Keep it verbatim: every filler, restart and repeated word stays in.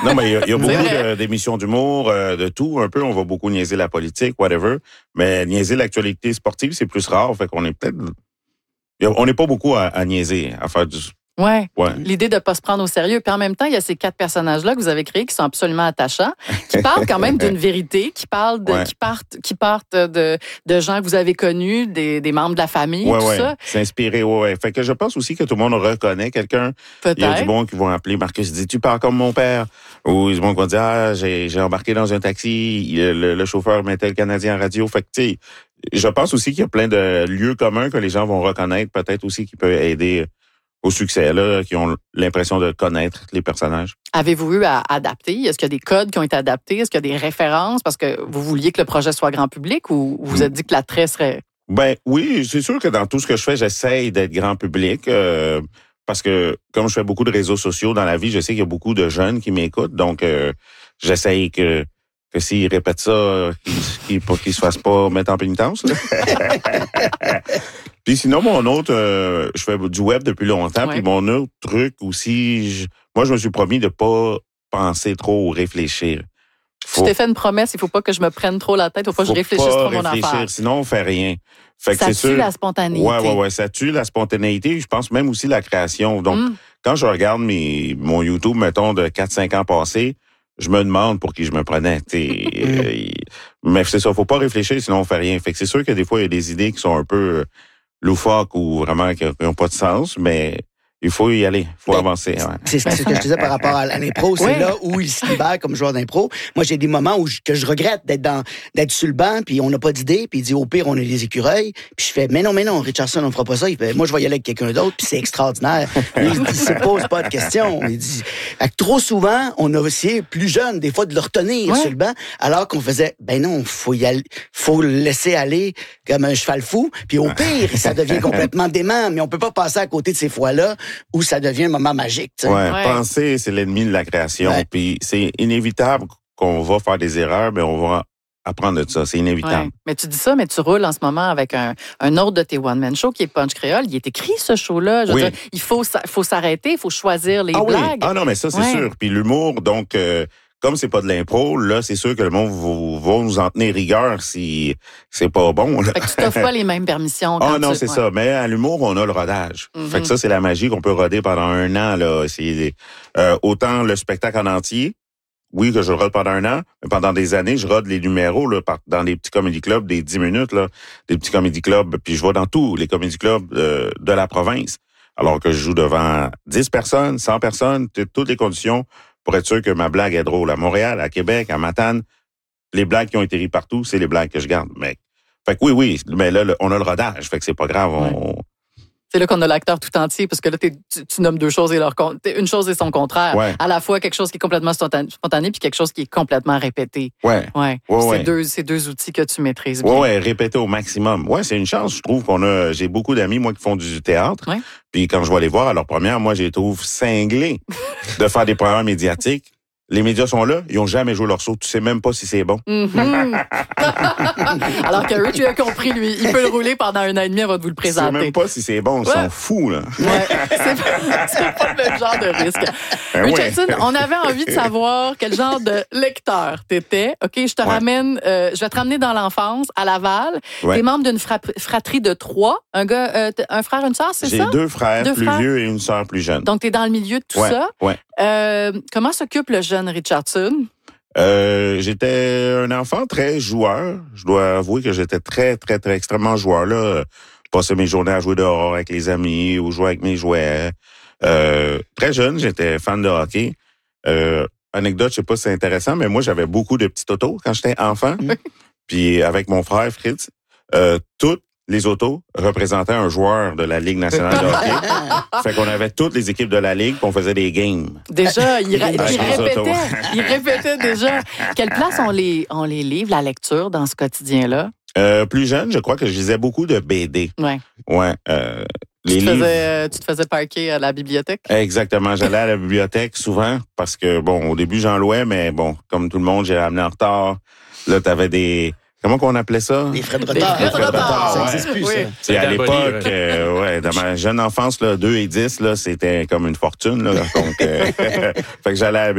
Non, mais il y a, y a beaucoup de, d'émissions d'humour, euh, de tout, un peu. On va beaucoup niaiser la politique, whatever. Mais niaiser l'actualité sportive, c'est plus rare. Fait qu'on est peut-être... On n'est pas beaucoup à, à niaiser, à faire du... Ouais. ouais. L'idée de ne pas se prendre au sérieux. Puis en même temps, il y a ces quatre personnages-là que vous avez créés qui sont absolument attachants, qui parlent quand même d'une vérité, qui parlent de, ouais. qui partent, qui partent de, de gens que vous avez connus, des, des membres de la famille, ouais, tout ouais. ça. C'est inspiré, ouais, ouais. Fait que je pense aussi que tout le monde reconnaît quelqu'un. Peut-être. Il y a du bon qui vont appeler Marcus, dit, tu parles comme mon père. Ou il y a du bon qui va dire, ah, j'ai, j'ai embarqué dans un taxi, le, le chauffeur mettait le Canadien en radio. Fait que, tu sais, je pense aussi qu'il y a plein de lieux communs que les gens vont reconnaître, peut-être aussi qui peut aider au succès, là, qui ont l'impression de connaître les personnages. Avez-vous eu à adapter? Est-ce qu'il y a des codes qui ont été adaptés? Est-ce qu'il y a des références? Parce que vous vouliez que le projet soit grand public ou vous vous êtes dit que l'attrait serait... Ben oui, c'est sûr que dans tout ce que je fais, j'essaye d'être grand public. Euh, parce que comme je fais beaucoup de réseaux sociaux dans la vie, je sais qu'il y a beaucoup de jeunes qui m'écoutent. Donc, euh, j'essaye que... que s'ils répètent ça, qu'ils ne qu se fassent pas mettre en pénitence. Puis sinon, mon autre, euh, je fais du web depuis longtemps, ouais. Puis mon autre truc aussi, je, moi, je me suis promis de pas penser trop ou réfléchir. Faut, tu t'es fait une promesse, il faut pas que je me prenne trop la tête, il faut pas que je réfléchisse trop à mon affaire. Sinon, on fait rien. Fait que ça c'est tue sûr, la spontanéité. Ouais, ouais, ouais, ça tue la spontanéité. Je pense même aussi la création. Donc, mm. quand je regarde mes, mon YouTube, mettons, de quatre cinq ans passés, je me demande pour qui je me prenais. euh, mais c'est ça, faut pas réfléchir, sinon on fait rien. Fait que c'est sûr que des fois, il y a des idées qui sont un peu loufoques ou vraiment qui n'ont pas de sens, mais il faut y aller, il faut ben, avancer. Ouais. C'est ce que je disais par rapport à l'impro, c'est oui. là où il se libère comme joueur d'impro. Moi, j'ai des moments où je, que je regrette d'être dans d'être sur le banc, puis on n'a pas d'idée, puis il dit au pire, on a les écureuils. Puis je fais, mais non, mais non, Richardson, on fera pas ça. Il fait, moi, je vais y aller avec quelqu'un d'autre, puis c'est extraordinaire. Il ne se pose pas de questions. Il dit, trop souvent, on a essayé, plus jeune, des fois, de le retenir ouais. sur le banc, alors qu'on faisait, ben non, faut y aller, faut le laisser aller comme un cheval fou, puis au pire, ça devient complètement dément, mais on peut pas passer à côté de ces fois-là où ça devient un moment magique. Ouais, ouais, penser, c'est l'ennemi de la création. Ouais. Puis c'est inévitable qu'on va faire des erreurs, mais on va apprendre de ça. C'est inévitable. Ouais. Mais tu dis ça, mais tu roules en ce moment avec un, un autre de tes one-man shows qui est Punch Créole. Il est écrit, ce show-là. Je veux oui. dire, il faut, faut s'arrêter, il faut choisir les ah, blagues. Oui. Ah non, mais ça, c'est ouais. sûr. Puis l'humour, donc... Euh, comme c'est pas de l'impro, là, c'est sûr que le monde va nous en tenir rigueur si c'est pas bon. Là. Fait que tu t'offres pas les mêmes permissions. Ah non, tu... c'est ouais. ça. Mais à l'humour, on a le rodage. Mm-hmm. Fait que ça, c'est la magie qu'on peut roder pendant un an. Là. C'est euh, autant le spectacle en entier, oui, que je rode pendant un an, mais pendant des années, je rode les numéros là, dans des petits comédie clubs, des dix minutes, là, des petits comédie clubs, puis je vais dans tous les comédie clubs euh, de la province. Alors que je joue devant dix personnes, cent personnes, toutes les conditions pour être sûr que ma blague est drôle. À Montréal, à Québec, à Matane, les blagues qui ont été rises partout, c'est les blagues que je garde, mec. Fait que oui, oui, mais là, on a le rodage, fait que c'est pas grave. On... Ouais. C'est là qu'on a l'acteur tout entier, parce que là, tu, tu nommes deux choses et leur une chose et son contraire. Ouais. À la fois quelque chose qui est complètement spontané, puis quelque chose qui est complètement répété. Ouais. Ouais. ouais c'est ouais. deux, c'est deux outils que tu maîtrises bien. Ouais, ouais, répéter au maximum. Ouais, c'est une chance. Je trouve qu'on a. J'ai beaucoup d'amis, moi, qui font du théâtre. Ouais. Puis quand je vais les voir à leur première, moi, je les trouve cinglés de faire des programmes médiatiques. Les médias sont là, ils ont jamais joué leur saut. Tu sais même pas si c'est bon. Mm-hmm. Alors que Rich, tu as compris, lui, il peut le rouler pendant un an et demi avant de vous le présenter. Tu sais même pas si c'est bon, ils ouais. sont fous, là. Ouais, c'est, c'est pas le même genre de risque. Ben Richardson, ouais. on avait envie de savoir quel genre de lecteur t'étais. OK, je te ouais. ramène, euh, je vais te ramener dans l'enfance, à Laval. Ouais. T'es membre d'une fra- fratrie de trois. Un gars, euh, un frère, une sœur, c'est J'ai ça? J'ai deux frères deux plus frères. vieux et une sœur plus jeune. Donc, t'es dans le milieu de tout ouais. ça. Ouais. Euh, comment s'occupe le jeune Richardson? Euh, j'étais un enfant très joueur. Je dois avouer que j'étais très, très, très extrêmement joueur, là. Passais mes journées à jouer dehors avec les amis ou jouer avec mes jouets. Euh, très jeune, j'étais fan de hockey. Euh, anecdote, je sais pas si c'est intéressant, mais moi, j'avais beaucoup de petits autos quand j'étais enfant. Puis avec mon frère Fritz, euh, toutes les autos représentaient un joueur de la Ligue nationale de hockey. Fait qu'on avait toutes les équipes de la Ligue, puis on faisait des games. Déjà, il, ra- il répétait, il répétait déjà. Quelle place ont les, ont les livres, la lecture dans ce quotidien-là? Euh, plus jeune, je crois que je lisais beaucoup de B D. Ouais. Ouais. Euh, tu, les te livres... faisais, tu te faisais parquer à la bibliothèque? Exactement. J'allais à la bibliothèque souvent parce que, bon, au début, j'en louais, mais bon, comme tout le monde, j'ai ramené en retard. Là, t'avais des... Comment qu'on appelait ça? Des frais de retard. Des frais de retard, ça ouais. n'existe plus, oui. ça. C'est à l'époque, euh, ouais, dans ma jeune enfance, là, deux et dix, là, c'était comme une fortune, là. Donc, euh, fait que j'allais à la